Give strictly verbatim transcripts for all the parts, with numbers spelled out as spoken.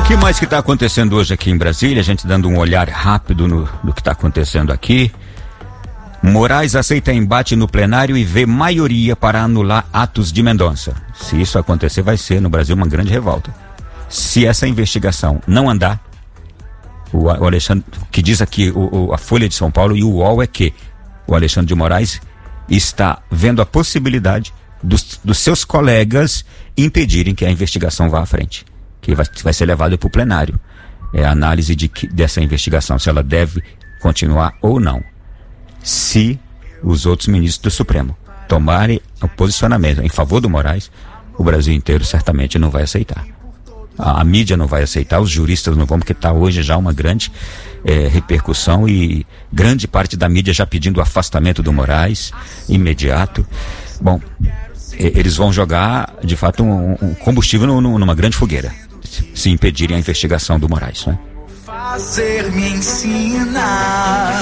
O que mais que está acontecendo hoje aqui em Brasília? A gente dando um olhar rápido no, no que está acontecendo aqui. Moraes aceita embate no plenário e vê maioria para anular atos de Mendonça. Se isso acontecer, vai ser no Brasil uma grande revolta. Se essa investigação não andar, o, o Alexandre, que diz aqui o, o, a Folha de São Paulo e o U O L é que o Alexandre de Moraes está vendo a possibilidade dos, dos seus colegas impedirem que a investigação vá à frente, que vai, vai ser levado para o plenário. É a análise de que, dessa investigação, se ela deve continuar ou não. Se os outros ministros do Supremo tomarem o posicionamento em favor do Moraes, o Brasil inteiro certamente não vai aceitar. A, a mídia não vai aceitar, os juristas não vão, porque está hoje já uma grande é, repercussão e grande parte da mídia já pedindo o afastamento do Moraes imediato. Bom, é, eles vão jogar, de fato, um, um combustível no, no, numa grande fogueira, se, se impedirem a investigação do Moraes, né? Fazer me ensinar.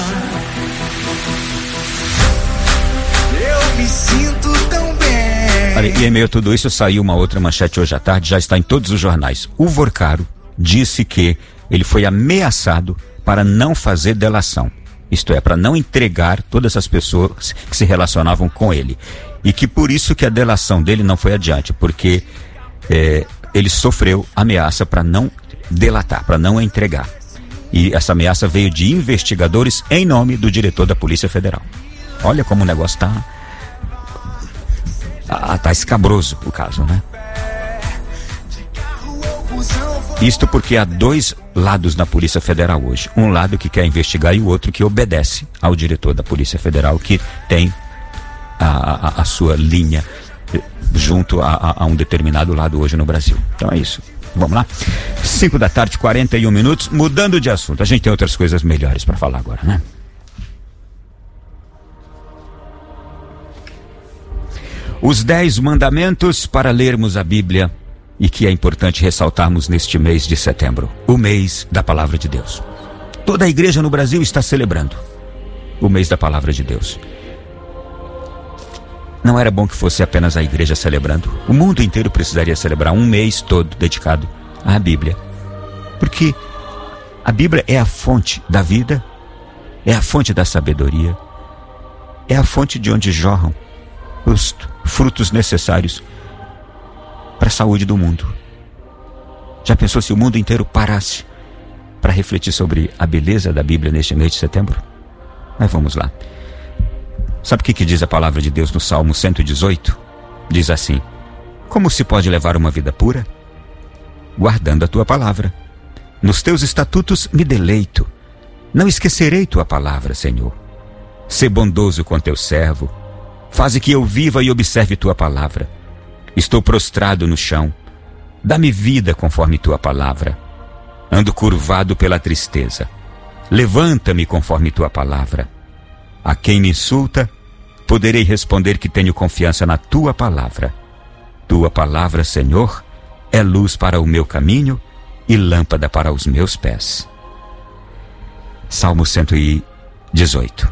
Eu me sinto tão bem. Olha, e em meio a tudo isso saiu uma outra manchete hoje à tarde, já está em todos os jornais. O Vorcaro disse que ele foi ameaçado para não fazer delação. Isto é, para não entregar todas as pessoas que se relacionavam com ele. E que por isso que a delação dele não foi adiante, porque é, ele sofreu ameaça para não delatar, para não entregar. E essa ameaça veio de investigadores em nome do diretor da Polícia Federal. Olha como o negócio está tá, tá escabroso o caso, né? Isto porque há dois lados na Polícia Federal hoje. Um lado que quer investigar e o outro que obedece ao diretor da Polícia Federal, que tem a, a, a sua linha junto a, a, a um determinado lado hoje no Brasil. Então é isso. Vamos lá? cinco da tarde, quarenta e um minutos. Mudando de assunto. A gente tem outras coisas melhores para falar agora, né? Os dez mandamentos para lermos a Bíblia e que é importante ressaltarmos neste mês de setembro, o mês da Palavra de Deus. Toda a igreja no Brasil está celebrando o mês da Palavra de Deus. Não era bom que fosse apenas a igreja celebrando. O mundo inteiro precisaria celebrar um mês todo dedicado à Bíblia. Porque a Bíblia é a fonte da vida, é a fonte da sabedoria, é a fonte de onde jorram os frutos necessários para a saúde do mundo. Já pensou se o mundo inteiro parasse para refletir sobre a beleza da Bíblia neste mês de setembro? Mas vamos lá. Sabe o que, que diz a palavra de Deus no Salmo cento e dezoito? Diz assim: como se pode levar uma vida pura? Guardando a tua palavra. Nos teus estatutos me deleito. Não esquecerei tua palavra, Senhor. Sê bondoso com teu servo. Faze que eu viva e observe tua palavra. Estou prostrado no chão. Dá-me vida conforme tua palavra. Ando curvado pela tristeza. Levanta-me conforme tua palavra. A quem me insulta, poderei responder que tenho confiança na tua palavra. Tua palavra, Senhor, é luz para o meu caminho e lâmpada para os meus pés. Salmo cento e dezoito.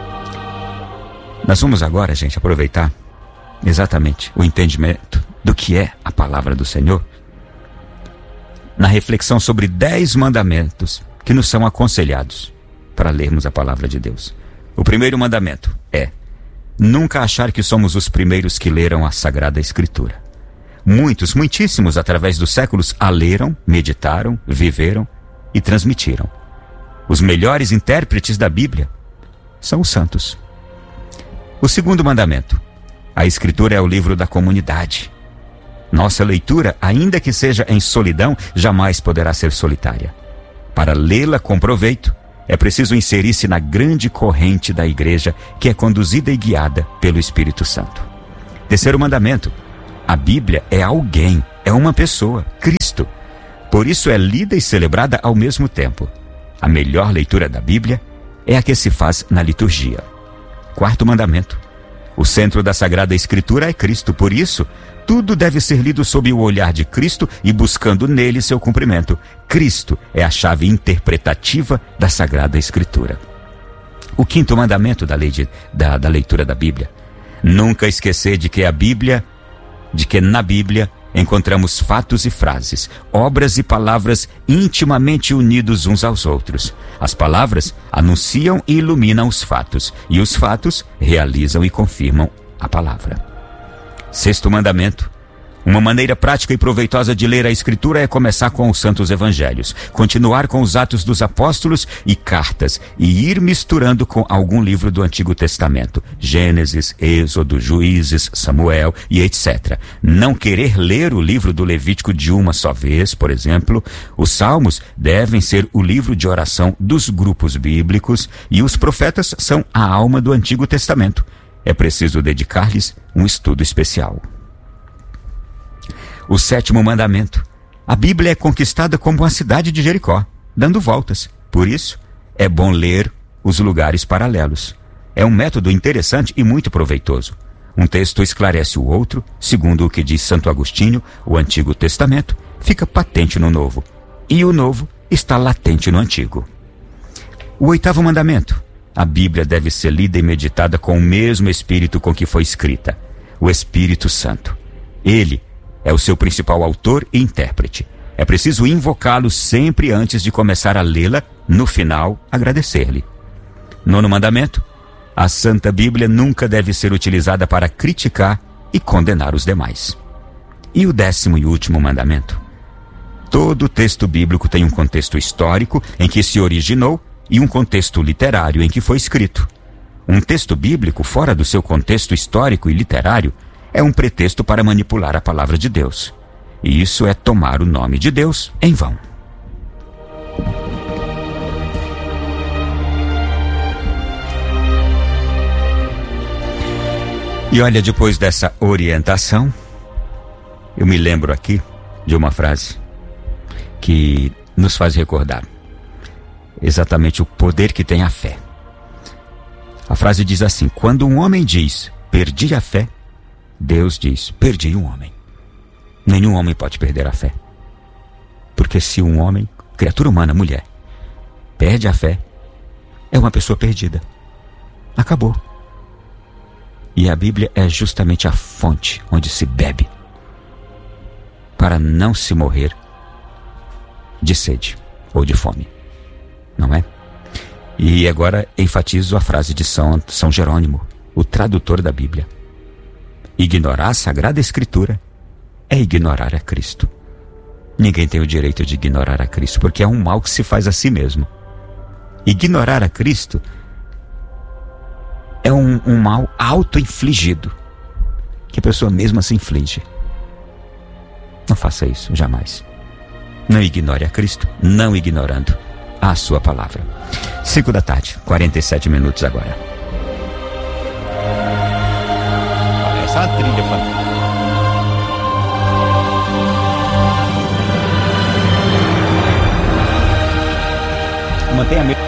Nós vamos agora, gente, aproveitar exatamente o entendimento do que é a palavra do Senhor na reflexão sobre dez mandamentos que nos são aconselhados para lermos a palavra de Deus. O primeiro mandamento é: nunca achar que somos os primeiros que leram a Sagrada Escritura. Muitos, muitíssimos, através dos séculos, a leram, meditaram, viveram e transmitiram. Os melhores intérpretes da Bíblia são os santos. O segundo mandamento: a Escritura é o livro da comunidade. Nossa leitura, ainda que seja em solidão, jamais poderá ser solitária. Para lê-la com proveito, é preciso inserir-se na grande corrente da igreja, que é conduzida e guiada pelo Espírito Santo. Terceiro mandamento: a Bíblia é alguém, é uma pessoa, Cristo. Por isso é lida e celebrada ao mesmo tempo. A melhor leitura da Bíblia é a que se faz na liturgia. Quarto mandamento: o centro da Sagrada Escritura é Cristo. Por isso, tudo deve ser lido sob o olhar de Cristo e buscando nele seu cumprimento. Cristo é a chave interpretativa da Sagrada Escritura. O quinto mandamento da, lei de, da, da leitura da Bíblia: nunca esquecer de que a Bíblia, de que na Bíblia encontramos fatos e frases, obras e palavras intimamente unidos uns aos outros. As palavras anunciam e iluminam os fatos, e os fatos realizam e confirmam a palavra. Sexto mandamento. Uma maneira prática e proveitosa de ler a Escritura é começar com os Santos Evangelhos, continuar com os Atos dos Apóstolos e cartas, e ir misturando com algum livro do Antigo Testamento, Gênesis, Êxodo, Juízes, Samuel e etcétera. Não querer ler o livro do Levítico de uma só vez, por exemplo. Os Salmos devem ser o livro de oração dos grupos bíblicos, e os profetas são a alma do Antigo Testamento. É preciso dedicar-lhes um estudo especial. O sétimo mandamento. A Bíblia é conquistada como a cidade de Jericó, dando voltas. Por isso, é bom ler os lugares paralelos. É um método interessante e muito proveitoso. Um texto esclarece o outro, segundo o que diz Santo Agostinho, o Antigo Testamento fica patente no Novo, e o Novo está latente no Antigo. O oitavo mandamento. A Bíblia deve ser lida e meditada com o mesmo espírito com que foi escrita, o Espírito Santo. Ele é o seu principal autor e intérprete. É preciso invocá-lo sempre antes de começar a lê-la, no final, agradecer-lhe. Nono mandamento. A Santa Bíblia nunca deve ser utilizada para criticar e condenar os demais. E o décimo e último mandamento. Todo texto bíblico tem um contexto histórico em que se originou e um contexto literário em que foi escrito. Um texto bíblico fora do seu contexto histórico e literário é um pretexto para manipular a palavra de Deus. E isso é tomar o nome de Deus em vão. E olha, depois dessa orientação, eu me lembro aqui de uma frase que nos faz recordar exatamente o poder que tem a fé. A frase diz assim: quando um homem diz, perdi a fé, Deus diz, perdi um homem. Nenhum homem pode perder a fé. Porque se um homem, criatura humana, mulher, perde a fé, é uma pessoa perdida. Acabou. E a Bíblia é justamente a fonte onde se bebe para não se morrer de sede ou de fome. Não é? E agora enfatizo a frase de São, São Jerônimo, o tradutor da Bíblia. Ignorar a Sagrada Escritura é ignorar a Cristo. Ninguém tem o direito de ignorar a Cristo, porque é um mal que se faz a si mesmo. Ignorar a Cristo é um, um mal auto-infligido, que a pessoa mesma se inflige. Não faça isso, jamais. Não ignore a Cristo, não ignorando a sua palavra. Cinco da tarde, quarenta e sete minutos agora. Olha essa trilha fantástica. Mantenha a mesma.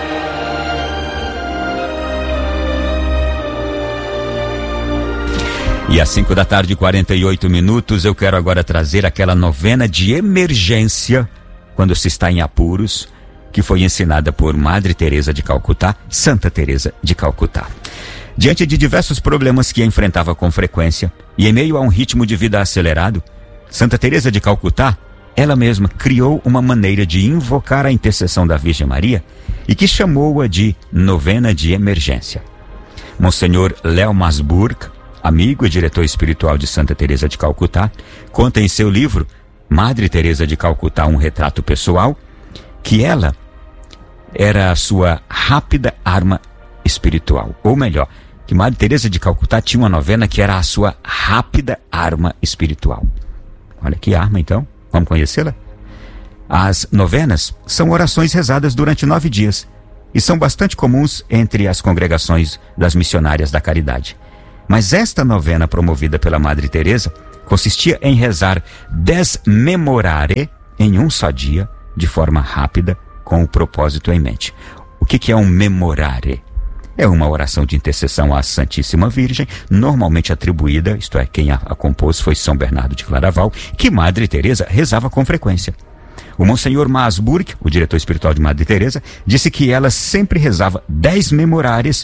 E às cinco da tarde, quarenta e oito minutos, eu quero agora trazer aquela novena de emergência, quando se está em apuros, que foi ensinada por Madre Teresa de Calcutá, Santa Teresa de Calcutá. Diante de diversos problemas que enfrentava com frequência, e em meio a um ritmo de vida acelerado, Santa Teresa de Calcutá, ela mesma criou uma maneira de invocar a intercessão da Virgem Maria e que chamou-a de novena de emergência. Monsenhor Léo Masburg, amigo e diretor espiritual de Santa Teresa de Calcutá, conta em seu livro Madre Teresa de Calcutá, um retrato pessoal, que ela era a sua rápida arma espiritual. Ou melhor, que Madre Teresa de Calcutá tinha uma novena que era a sua rápida arma espiritual. Olha que arma, então. Vamos conhecê-la? As novenas são orações rezadas durante nove dias e são bastante comuns entre as congregações das missionárias da caridade. Mas esta novena promovida pela Madre Teresa consistia em rezar dez memorare em um só dia, de forma rápida, com o propósito em mente. O que, que é um memorare? É uma oração de intercessão à Santíssima Virgem, normalmente atribuída, isto é, quem a, a compôs foi São Bernardo de Claraval, que Madre Teresa rezava com frequência. O Monsenhor Masburg, o diretor espiritual de Madre Teresa, disse que ela sempre rezava dez memorares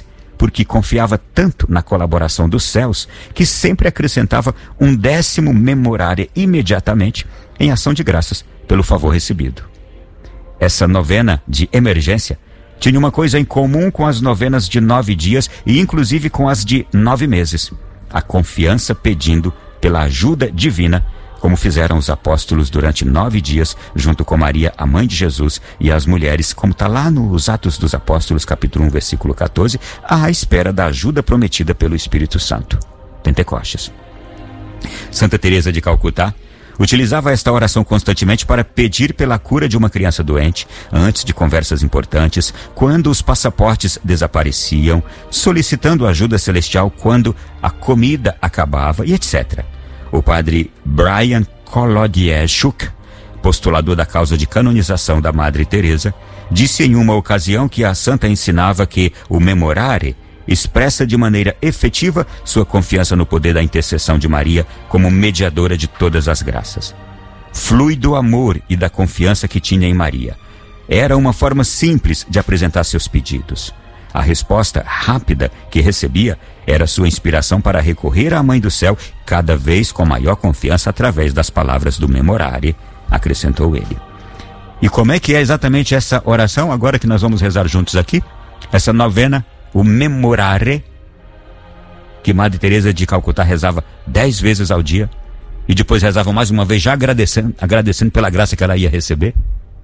porque confiava tanto na colaboração dos céus que sempre acrescentava um décimo memorária imediatamente em ação de graças pelo favor recebido. Essa novena de emergência tinha uma coisa em comum com as novenas de nove dias e inclusive com as de nove meses: a confiança pedindo pela ajuda divina, como fizeram os apóstolos durante nove dias, junto com Maria, a mãe de Jesus, e as mulheres, como está lá nos Atos dos Apóstolos, capítulo um, versículo quatorze, à espera da ajuda prometida pelo Espírito Santo. Pentecostes. Santa Teresa de Calcutá utilizava esta oração constantemente para pedir pela cura de uma criança doente, antes de conversas importantes, quando os passaportes desapareciam, solicitando ajuda celestial quando a comida acabava e etcétera. O padre Brian Kolodieschuk, postulador da causa de canonização da Madre Teresa, disse em uma ocasião que a santa ensinava que o memorare expressa de maneira efetiva sua confiança no poder da intercessão de Maria como mediadora de todas as graças. Flui do amor e da confiança que tinha em Maria. Era uma forma simples de apresentar seus pedidos. A resposta rápida que recebia era sua inspiração para recorrer à Mãe do Céu, cada vez com maior confiança através das palavras do memorare, acrescentou ele. E como é que é exatamente essa oração, agora que nós vamos rezar juntos aqui? Essa novena, o memorare, que Madre Teresa de Calcutá rezava dez vezes ao dia, e depois rezava mais uma vez, já agradecendo, agradecendo pela graça que ela ia receber.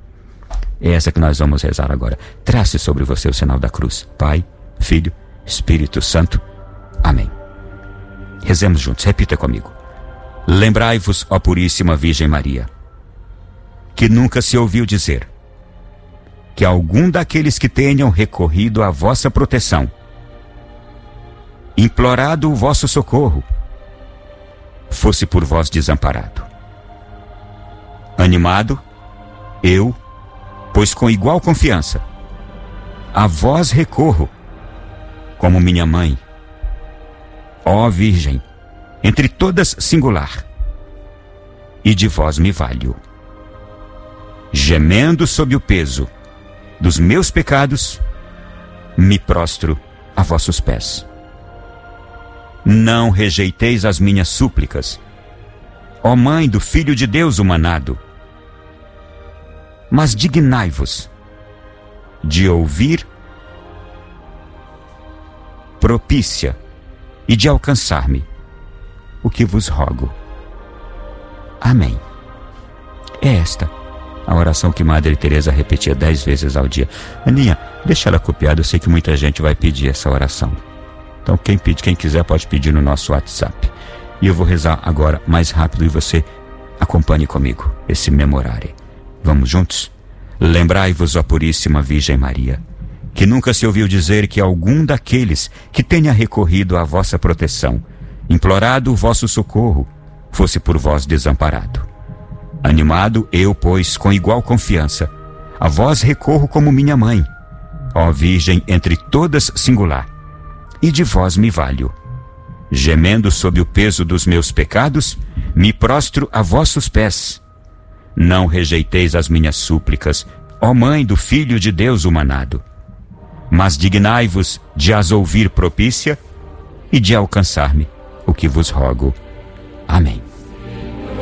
É essa que nós vamos rezar agora. Trace sobre você o sinal da cruz. Pai, Filho, Espírito Santo. Amém. Rezemos juntos, repita comigo. Lembrai-vos, ó Puríssima Virgem Maria, que nunca se ouviu dizer que algum daqueles que tenham recorrido à vossa proteção, implorado o vosso socorro, fosse por vós desamparado. Animado, eu, pois com igual confiança, a vós recorro, como minha mãe, ó Virgem, entre todas singular, e de vós me valho. Gemendo sob o peso dos meus pecados, me prostro a vossos pés. Não rejeiteis as minhas súplicas, ó Mãe do Filho de Deus humanado, mas dignai-vos de ouvir propícia e de alcançar-me o que vos rogo. Amém. É esta a oração que Madre Teresa repetia dez vezes ao dia. Aninha, deixa ela copiada, eu sei que muita gente vai pedir essa oração. Então quem pede, quem quiser pode pedir no nosso WhatsApp. E eu vou rezar agora mais rápido e você acompanhe comigo esse memorare. Vamos juntos? Lembrai-vos, ó Puríssima Virgem Maria, que nunca se ouviu dizer que algum daqueles que tenha recorrido à vossa proteção, implorado o vosso socorro, fosse por vós desamparado. Animado, eu, pois, com igual confiança, a vós recorro como minha mãe, ó Virgem entre todas singular, e de vós me valho. Gemendo sob o peso dos meus pecados, me prostro a vossos pés. Não rejeiteis as minhas súplicas, ó Mãe do Filho de Deus humanado, mas dignai-vos de as ouvir propícia e de alcançar-me o que vos rogo. Amém.